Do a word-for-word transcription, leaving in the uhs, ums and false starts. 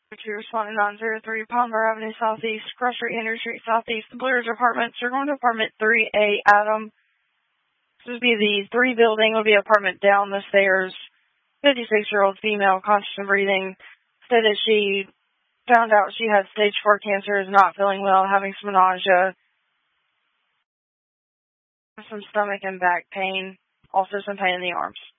Two responding nine zero three Palmer Avenue Southeast, Cross Street, Henry Street Southeast, the Blue Ridge Apartments. You're going to apartment three A, Adam. This would be the three building, would be apartment down the stairs. fifty-six-year-old female, conscious and breathing, said that she found out she had stage four cancer, is not feeling well, having some nausea, some stomach and back pain, also some pain in the arms.